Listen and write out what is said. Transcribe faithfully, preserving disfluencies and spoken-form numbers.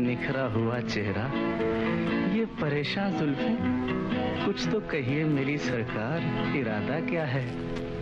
निखरा हुआ चेहरा, ये परेशान जुल्फें, कुछ तो कहिए मेरी सरकार, इरादा क्या है?